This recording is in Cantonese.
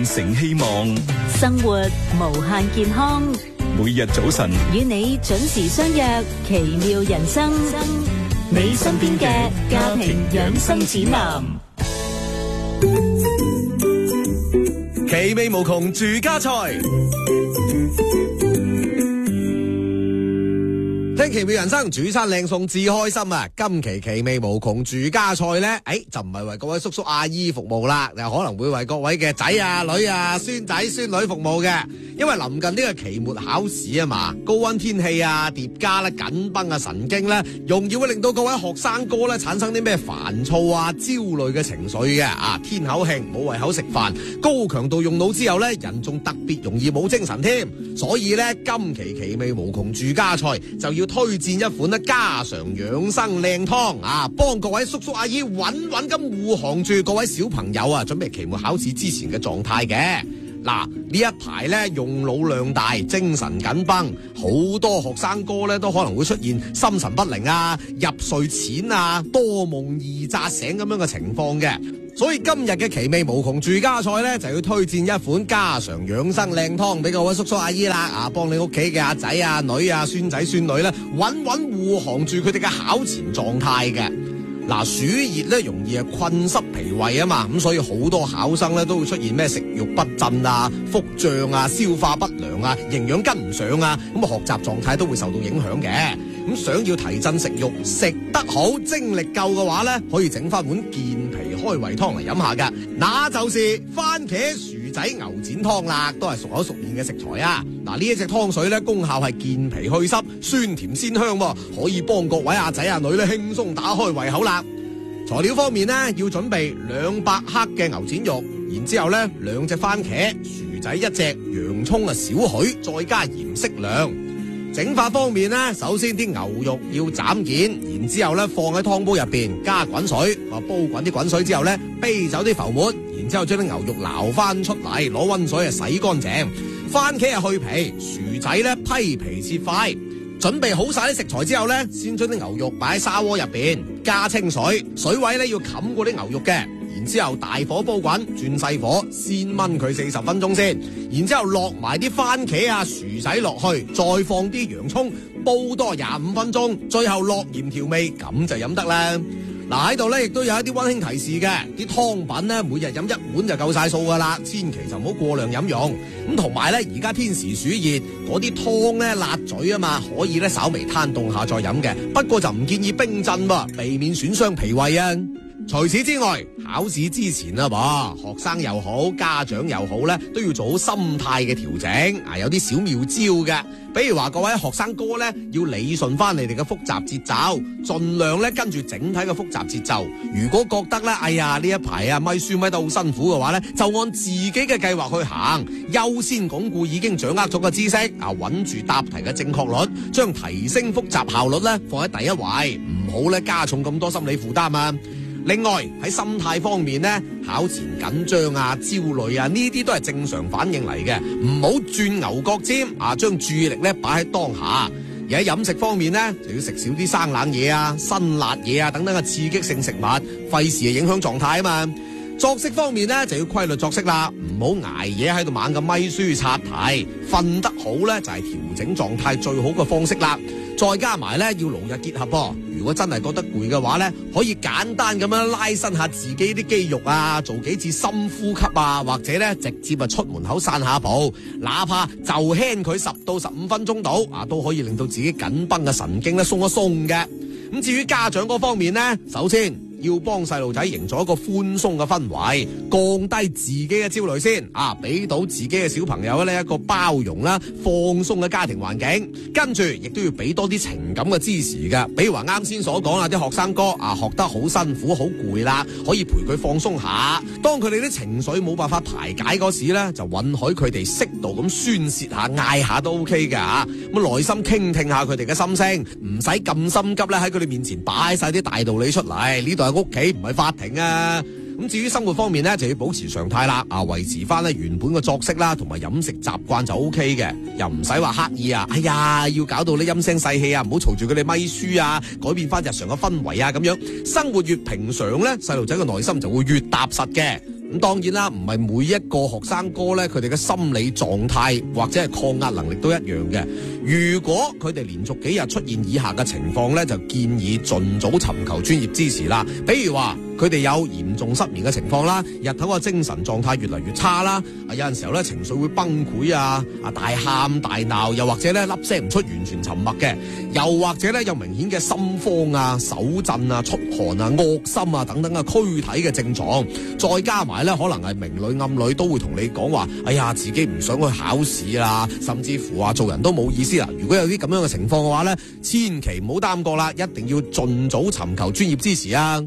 完成希望， 生活無限健康。 每日早晨與你準時相約，奇妙人生，你身邊嘅家庭養生指南。 奇味無窮住家菜，聽奇妙人生，煮餐靚餸至開心啊！今期奇味無窮住家菜呢，就唔係為各位叔叔阿姨服務啦，就可能會為各位嘅仔啊、女啊、孫仔孫女服務嘅。因為臨近呢個期末考試啊嘛，高溫天氣啊，疊加咧緊繃啊神經咧，容易會令到各位學生哥咧產生啲咩煩躁啊、焦慮嘅情緒嘅啊，天口慶冇胃口食飯，高強度用腦之後咧，人仲特別容易冇精神添。所以咧，今期奇味無窮住家菜就要推薦一款咧家常養生靚湯啊，幫各位叔叔阿姨穩穩咁護航住各位小朋友啊，準備期末考試之前嘅狀態嘅。嗱，呢一排咧用腦量大，精神緊繃，好多學生哥咧都可能會出現心神不寧啊、入睡淺啊、多夢易扎醒咁樣嘅情況嘅。所以今日嘅奇味無窮住家菜咧就要推薦一款家常養生靚湯俾各位叔叔阿姨啦，啊，幫你屋企嘅阿仔啊、女啊、孫仔孫女咧穩穩護航住佢哋嘅考前狀態嘅。嗱，暑熱咧容易困濕脾胃啊嘛，咁所以好多考生咧都會出現咩食慾不振啊、腹脹啊、消化不良啊、營養跟唔上啊，咁學習狀態都會受到影響嘅。咁想要提振食慾、食得好、精力夠嘅話咧，可以整翻碗健脾開胃湯嚟飲下噶，那就是番茄薯仔牛展湯啦，都係熟口熟面嘅食材啊。嗱，呢一隻湯水咧功效係健脾去濕、酸甜鮮香，可以幫各位阿仔阿女咧輕鬆打開胃口啦。材料方面咧，要準備200克嘅牛展肉，然之後咧2隻番茄、薯仔1隻、洋蔥啊少許，再加鹽適量。整法方面咧，首先啲牛肉要斬件，然之後咧放喺湯煲入邊加滾水，煲滾啲滾水之後咧，熨走啲浮沫，然之後將啲牛肉撈翻出嚟，攞溫水洗乾淨。番茄去皮，薯仔咧批皮切塊。準備好晒啲食材之後咧，先將啲牛肉擺喺砂鍋入邊，加清水，水位咧要冚過啲牛肉嘅。然之後大火煲滾，轉細火先燜佢40分鐘先，然之後落埋啲番茄啊、薯仔落去，再放啲洋蔥，煲多25分鐘，最後落鹽調味，咁就飲得啦。嗱，喺度咧亦都有一啲溫馨提示嘅，啲湯品咧每日飲1碗就夠晒數噶啦，千祈就唔好過量飲用。咁同埋咧，而家天時暑熱，嗰啲湯咧辣嘴啊嘛，可以咧稍微攤凍下再飲嘅，不過就唔建議冰鎮喎，避免損傷脾胃啊。除此之外，考試之前啊學生又好，家長又好咧，都要做好心態嘅調整啊，有啲小妙招嘅。比如話各位學生哥咧，要理順翻你哋嘅複雜節奏，盡量咧跟住整體嘅複雜節奏。如果覺得咧，哎呀呢一排啊咪書咪得好辛苦嘅話咧，就按自己嘅計劃去行，優先鞏固已經掌握咗嘅知識啊，穩住答題嘅正確率，將提升複雜效率咧放喺第一位，唔好咧加重咁多心理負擔啊。另外喺心態方面呢，考前緊張啊、焦慮啊，呢啲都係正常反應嚟嘅，唔好轉牛角尖啊，將注意力咧擺喺當下。而喺飲食方面呢，就要食少啲生冷嘢啊、辛辣嘢啊等等嘅刺激性食物，費事影響狀態啊嘛。作息方面呢，就要規律作息啦，唔好捱夜喺度猛咁咪書刷題，瞓得好呢，就係調整狀態最好嘅方式啦。再加埋咧，要勞逸結合噃。如果真係覺得攰嘅話咧，可以簡單咁樣拉伸下自己啲肌肉啊，做幾次深呼吸啊，或者咧直接啊出門口散下步，哪怕就輕佢10到15分鐘到啊，都可以令到自己緊繃嘅神經咧鬆一鬆嘅。咁至於家長嗰方面咧，首先要幫細路仔營造一個寬鬆嘅氛圍，降低自己嘅焦慮先啊，俾到自己嘅小朋友呢一個包容啦、放鬆嘅家庭環境。跟住亦都要俾多啲情感嘅支持嘅，比如話啱先所講啦，啲學生哥啊學得好辛苦、好攰啦，可以陪佢放鬆下。當佢哋啲情緒冇辦法排解嗰時呢，就允許佢哋適度咁宣泄下、嗌下都 OK 嘅嚇。咁耐心傾聽下佢哋嘅心聲，唔使咁心急咧喺佢哋面前擺晒啲大道理出嚟。呢度係屋企唔係法庭啊！咁至於生活方面咧，就要保持常態啦，啊維持翻咧原本嘅作息啦，同埋飲食習慣就 OK 嘅，又唔使話刻意啊，哎呀要搞到你陰聲細氣啊，唔好嘈住佢哋咪書啊，改變翻日常嘅氛圍啊，咁樣生活越平常咧，細路仔嘅內心就會越踏實嘅。 咁當然啦，唔係每一個學生哥咧，佢哋嘅心理狀態或者係抗壓能力都一樣嘅。如果佢哋連續幾日出現以下嘅情況咧，就建議盡早尋求專業支持啦。比如話佢哋有嚴重失眠嘅情況啦，日頭嘅精神狀態越嚟越差啦，有陣時候咧情緒會崩潰啊，大喊大鬧，又或者咧粒聲唔出，完全沉默嘅，又或者咧有明顯嘅心慌啊、手震啊、出汗啊、惡心啊等等嘅軀體嘅症狀，再加埋咧可能係明裏暗裏都會同你講話，哎呀自己唔想去考試啦，甚至乎話做人都冇意思啦。如果有啲咁樣嘅情況嘅話咧，千祈唔好耽擱啦，一定要盡早尋求專業支持啊！